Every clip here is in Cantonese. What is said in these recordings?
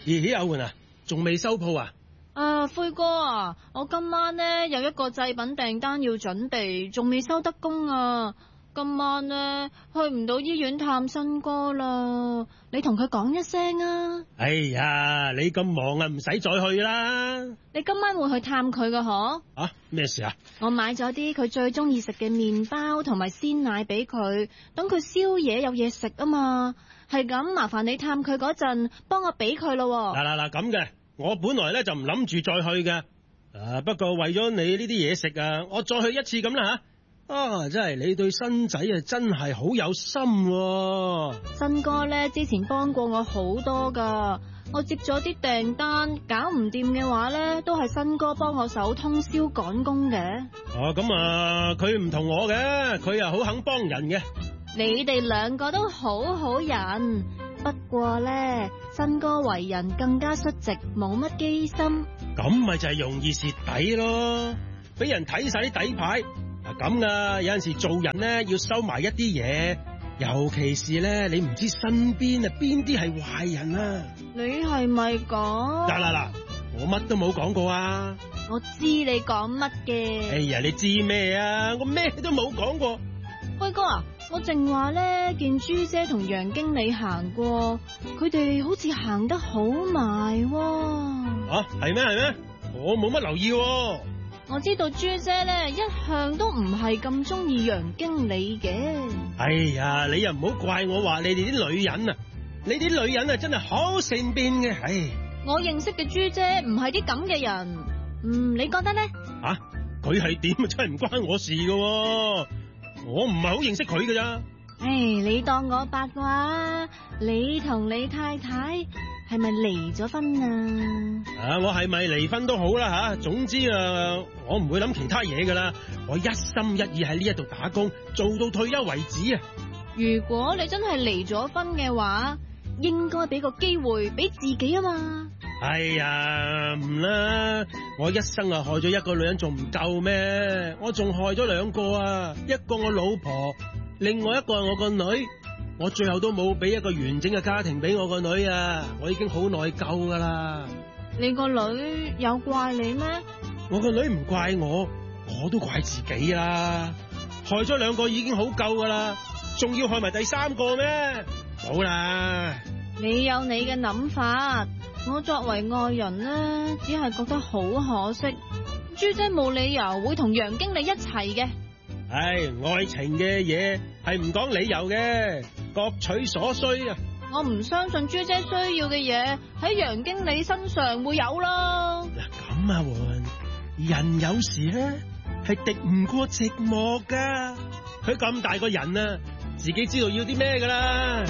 咦，阿媛啊，仲未收鋪啊？ 輝哥啊，我今晚呢有一個祭品訂單要準備，仲未收得工啊。今晚呢去唔到醫院探新哥啦，你同佢講一聲啊。 哎呀，你咁忙啊，唔使再去啦。 你今晚會去探佢㗎嗬？ 啊，咩事啊？ 我買咗啲佢最中意食嘅麵包同埋鮮奶俾佢，等佢宵夜有嘢食啊嘛。係咁，麻煩你探佢嗰陣，幫我俾佢咯。 嗱咁嘅，我本來咧就唔諗住再去嘅。不過為咗你呢啲嘢食啊，我再去一次咁啦吓。真係你對新仔啊，真係好有心喎。 新哥咧之前幫過我好多噶，我接咗啲訂單，搞唔掂嘅話咧，都係新哥幫我手通宵趕工嘅。 咁啊，佢唔同我嘅，佢啊好肯幫人嘅。 你哋兩個都好好人，不過咧，新哥為人更加率直，冇乜機心。 咁咪就係容易蝕底咯，俾人睇晒啲底牌。咁啊，有陣時做人咧要收埋一啲嘢，尤其是咧你唔知身邊啊邊啲係壞人啊。 你係咪講？ 嗱，我乜都冇講過啊。 我知你講乜嘅。 哎呀，你知咩啊？我咩都冇講過。 輝哥啊，我淨話咧見朱姐同楊經理行過，佢哋好似行得好埋喎。 係咩？我冇乜留意喎。 我知道朱姐咧一向都唔係咁中意楊經理嘅。 哎呀，你又唔好怪我話你哋啲女人啊，你啲女人啊真係好善變嘅。 我認識嘅朱姐唔係啲咁嘅人。你覺得咧？ 佢係點啊？真係唔關我事噶，我唔係好認識佢噶咋。 你當我八卦？你同你太太係咪離咗婚啊？ 我係咪離婚都好啦吓，總之我唔會諗其他嘢噶啦，我一心一意喺呢一度打工，做到退休為止啊！ 如果你真係離咗婚嘅話，應該俾個機會俾自己啊嘛。 哎呀，唔啦，我一生啊害咗一個女人仲唔夠咩？我仲害咗兩個啊，一個我老婆，另外一個係我個女。我最後都冇俾一個完整嘅家庭俾我個女啊！我已經好內疚噶啦。 你個女有怪你咩？ 我個女唔怪我，我都怪自己啦。害咗兩個已經好夠噶啦，仲要害埋第三個咩？好啦， 你有你嘅諗法，我作為外人呢，只係覺得好可惜。朱姐冇理由會同楊經理一齊嘅。 愛情嘅嘢係唔講理由嘅，各取所需啊！ 我唔相信朱姐需要嘅嘢喺楊經理身上會有咯。 嗱咁啊，人有時咧係敵唔過寂寞噶。佢咁大個人啊，自己知道要啲咩噶啦。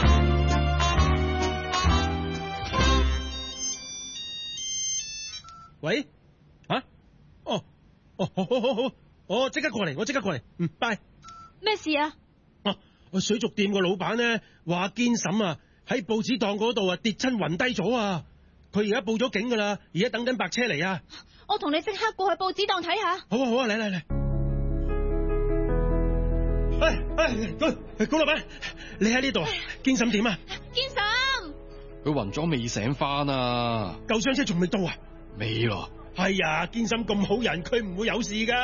喂，好，我即刻過嚟，拜。 咩事啊？ 水族店個老闆咧話堅嬸啊喺報紙檔嗰度啊跌親暈低咗啊，佢而家報咗警噶啦，而家等緊白車嚟啊。 我同你即刻過去報紙檔睇下。 好啊，嚟。高老闆，你喺呢度啊？堅嬸點啊？ 堅嬸， 佢暈咗未醒翻啊？ 救傷車仲未到啊？ 未咯。 係啊，堅嬸咁好人，佢唔會有事噶。